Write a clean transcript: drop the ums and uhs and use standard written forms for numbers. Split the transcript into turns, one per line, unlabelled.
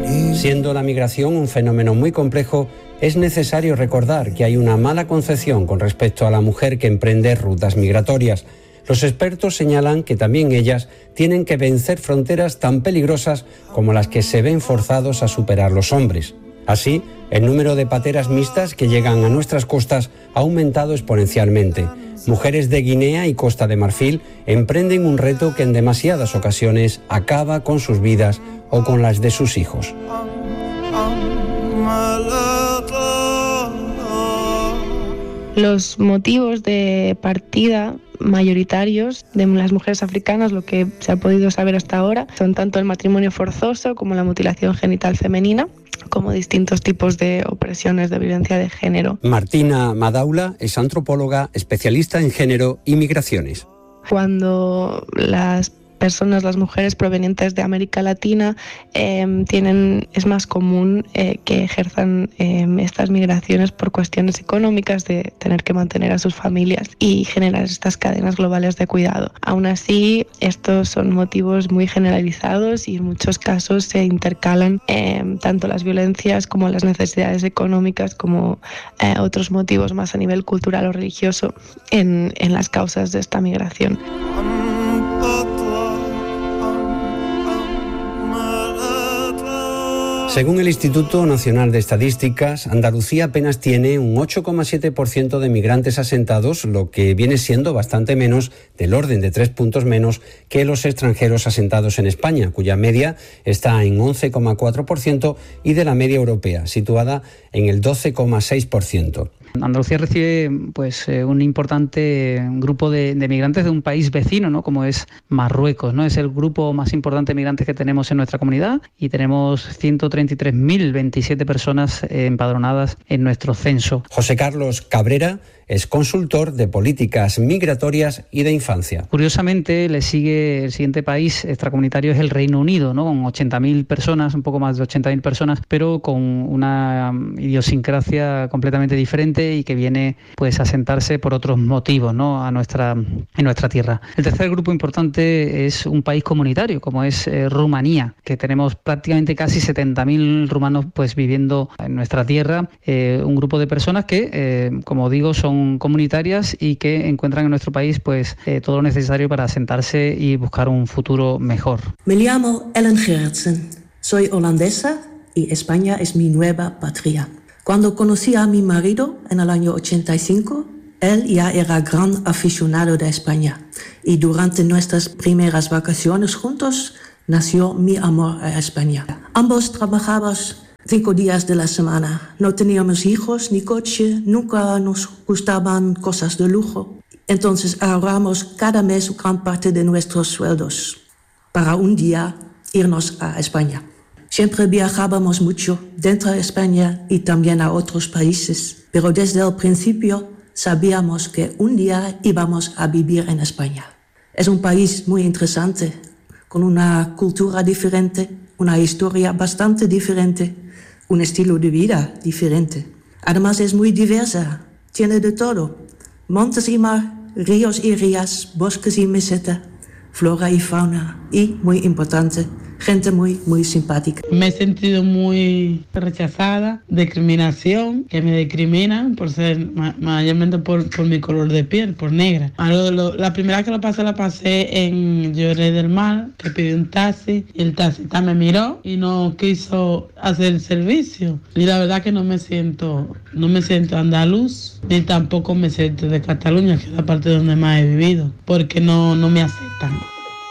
Siendo la migración un fenómeno muy complejo, es necesario recordar que hay una mala concepción con respecto a la mujer que emprende rutas migratorias. Los expertos señalan que también ellas tienen que vencer fronteras tan peligrosas como las que se ven forzados a superar los hombres. Así, el número de pateras mixtas que llegan a nuestras costas ha aumentado exponencialmente. Mujeres de Guinea y Costa de Marfil emprenden un reto que en demasiadas ocasiones acaba con sus vidas o con las de sus hijos.
Los motivos de partida mayoritarios de las mujeres africanas, lo que se ha podido saber hasta ahora, son tanto el matrimonio forzoso como la mutilación genital femenina, como distintos tipos de opresiones de violencia de género.
Martina Madaula es antropóloga, especialista en género y migraciones.
Cuando las mujeres provenientes de América Latina es más común que ejerzan estas migraciones por cuestiones económicas, de tener que mantener a sus familias y generar estas cadenas globales de cuidado. Aún así, estos son motivos muy generalizados y en muchos casos se intercalan tanto las violencias como las necesidades económicas como otros motivos más a nivel cultural o religioso en las causas de esta migración.
Según el Instituto Nacional de Estadísticas, Andalucía apenas tiene un 8,7% de migrantes asentados, lo que viene siendo bastante menos, del orden de 3 puntos menos, que los extranjeros asentados en España, cuya media está en 11,4%, y de la media europea, situada en el 12,6%.
Andalucía recibe un importante grupo de migrantes de un país vecino, ¿no?, como es Marruecos, ¿no? Es el grupo más importante de migrantes que tenemos en nuestra comunidad y tenemos 133.027 personas empadronadas en nuestro censo.
José Carlos Cabrera es consultor de políticas migratorias y de infancia.
Curiosamente, le sigue el siguiente país extracomunitario, es el Reino Unido, ¿no?, con 80.000 personas, un poco más de 80.000 personas, pero con una idiosincrasia completamente diferente y que viene a asentarse por otros motivos, ¿no?, en nuestra tierra. El tercer grupo importante es un país comunitario, como es Rumanía, que tenemos prácticamente casi 70.000 rumanos viviendo en nuestra tierra, un grupo de personas que, como digo, son comunitarias y que encuentran en nuestro país todo lo necesario para asentarse y buscar un futuro mejor.
Me llamo Ellen Gerritsen, soy holandesa y España es mi nueva patria. Cuando conocí a mi marido en el año 85, él ya era gran aficionado de España y durante nuestras primeras vacaciones juntos nació mi amor a España. Ambos trabajamos 5 días de la semana. No teníamos hijos ni coche, nunca nos gustaban cosas de lujo. Entonces ahorramos cada mes gran parte de nuestros sueldos para un día irnos a España. Siempre viajábamos mucho dentro de España y también a otros países, pero desde el principio sabíamos que un día íbamos a vivir en España. Es un país muy interesante, con una cultura diferente, una historia bastante diferente, un estilo de vida diferente. Además es muy diversa, tiene de todo, montes y mar, ríos y rías, bosques y meseta, flora y fauna y, muy importante, gente muy, muy simpática.
Me he sentido muy rechazada, discriminación, que me discriminan por ser, mayormente por mi color de piel, por negra. La primera que la pasé en Lloret del Mar, que pedí un taxi, y el taxista me miró y no quiso hacer el servicio. Y la verdad que no me siento andaluz, ni tampoco me siento de Cataluña, que es la parte donde más he vivido, porque no me aceptan.